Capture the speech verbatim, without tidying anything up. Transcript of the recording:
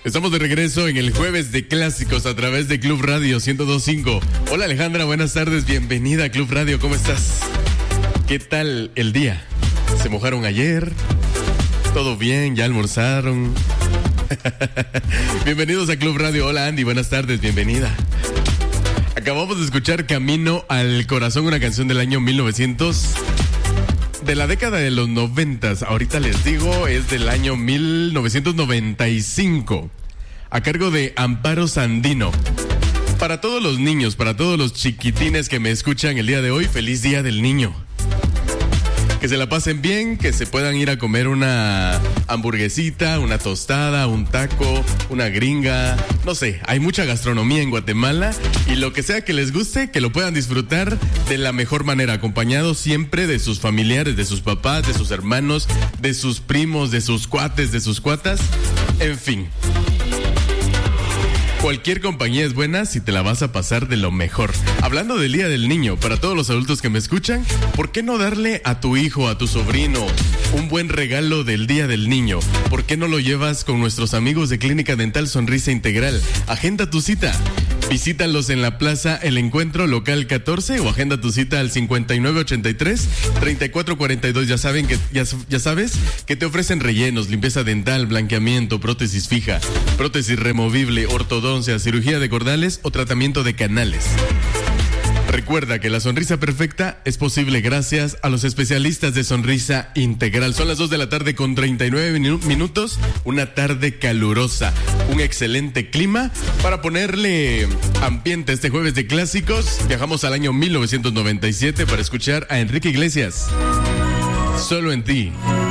Estamos de regreso en el jueves de clásicos a través de Club Radio ciento dos punto cinco. Hola Alejandra, buenas tardes, bienvenida a Club Radio, ¿cómo estás? ¿Qué tal el día? ¿Se mojaron ayer? ¿Todo bien? ¿Ya almorzaron? Bienvenidos a Club Radio. Hola Andy, buenas tardes, bienvenida. Acabamos de escuchar Camino al Corazón, una canción del año mil novecientos, de la década de los noventas. Ahorita les digo, es del año mil novecientos noventa y cinco, a cargo de Amparo Sandino. Para todos los niños, para todos los chiquitines que me escuchan el día de hoy, feliz Día del Niño. Que se la pasen bien, que se puedan ir a comer una hamburguesita, una tostada, un taco, una gringa. No sé, hay mucha gastronomía en Guatemala y lo que sea que les guste, que lo puedan disfrutar de la mejor manera, acompañados siempre de sus familiares, de sus papás, de sus hermanos, de sus primos, de sus cuates, de sus cuatas, en fin. Cualquier compañía es buena si te la vas a pasar de lo mejor. Hablando del Día del Niño, para todos los adultos que me escuchan, ¿por qué no darle a tu hijo, a tu sobrino, un buen regalo del Día del Niño? ¿Por qué no lo llevas con nuestros amigos de Clínica Dental Sonrisa Integral? Agenda tu cita. Visítalos en la Plaza El Encuentro, local catorce, o agenda tu cita al cincuenta y nueve ochenta y tres, treinta y cuatro cuarenta y dos. Ya saben que, ya, ya sabes que te ofrecen rellenos, limpieza dental, blanqueamiento, prótesis fija, prótesis removible, ortodoncia, cirugía de cordales o tratamiento de canales. Recuerda que la sonrisa perfecta es posible gracias a los especialistas de Sonrisa Integral. Son las dos de la tarde con treinta y nueve minutos, una tarde calurosa, un excelente clima para ponerle ambiente este jueves de clásicos. Viajamos al año mil novecientos noventa y siete para escuchar a Enrique Iglesias. Solo en ti.